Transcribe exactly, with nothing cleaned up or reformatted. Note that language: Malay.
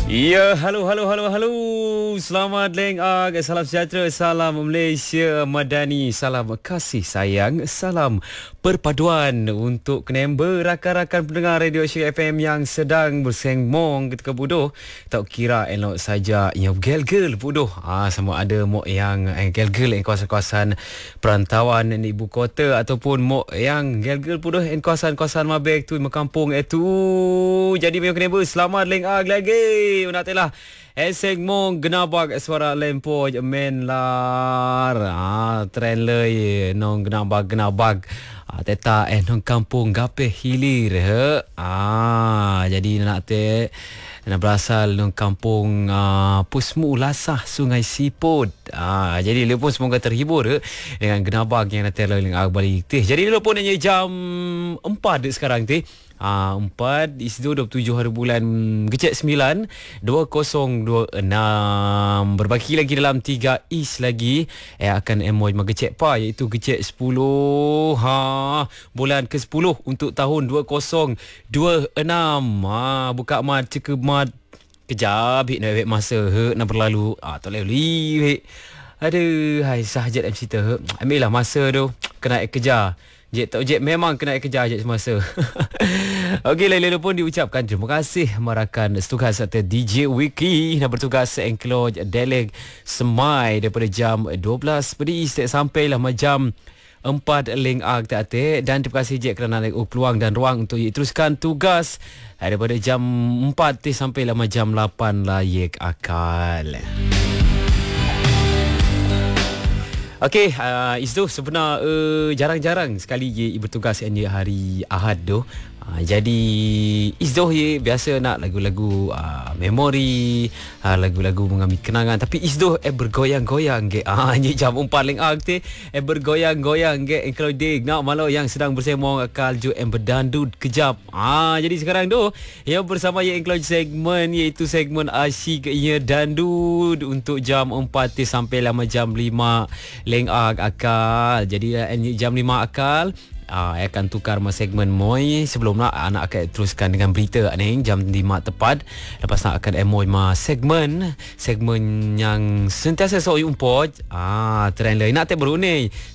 Ya, halo, halo, halo, halo. Selamat leng ag, salam sejahtera, salam Malaysia Madani, salam kasih sayang, salam perpaduan untuk kenember rakan-rakan pendengar Radio Syek F M yang sedang bersengmong ketika bodoh. Tak kira elok saja yang gel-gel bodoh. Ah, sama ada mok yang eh, gel-gel yang kawasan-kawasan perantauan di ibu kota ataupun mok yang gel-gel bodoh yang kawasan-kawasan mabek tu, makampung itu. Jadi meyo kenember, selamat leng ag lagi. Unatilah eseng mong genabag suara lempo men lar ah tren lei nong genabag genabag ah, teta eh nong kampung gape hilir he ah jadi nak te nak berasal nong kampung uh, Pusmu Lasah Sungai Siput. Ah jadi lu pun semoga terhibur he, dengan genabag yang nak terlalu dengan balik teh. Jadi lu pun hanya jam empat sekarang teh. Ah empat isdo dua puluh tujuh hari bulan Kecik sembilan dua ribu dua puluh enam. Berbaki lagi dalam tiga is lagi eh akan emoy magecek pa iaitu Kecik sepuluh ha bulan ke sepuluh untuk tahun dua ribu dua puluh enam. Ha buka mat cek mat kejap hik nak masa he nak berlalu. Ah tak boleh. Aduh hai sahjat M C tu. Ambillah masa tu kena kejar. Jek tak jek memang kena kejar je semasa. Okey, lain-lain pun diucapkan terima kasih merakan setugas serta D J Wiki yang bertugas engkloj Deleg Semai daripada jam dua belas pagi sampailah jam empat leng ag tate. Dan terima kasih Jek kerana ada peluang dan ruang untuk teruskan tugas daripada jam empat sampailah jam lapan layek akal. Okey, uh, itu sebenar uh, jarang-jarang sekali ye bertugas yang hari Ahad tu. Uh, jadi Izdoh ye biasa nak lagu-lagu uh, memori, uh, lagu-lagu mengambil kenangan, tapi Izdoh eh bergoyang-goyang ke. Ah ni jam empat leng ag te eh bergoyang-goyang ke kalau dia nak malau yang sedang bersemong akal ju em berdandut kejap. Ah jadi sekarang tu yang bersama ye include segmen iaitu segmen asyik ye dandut untuk jam empat sampai lama jam lima leng ag akal. Jadi uh, jam lima akal Ah, uh, akan tukar masa segmen Moy. Sebelum nak anak akan teruskan dengan berita ni jam lima tepat. Lepas nak akan emoy ma segmen segmen yang sentiasa soi umpot. Ah, trend lain nak te baru ni.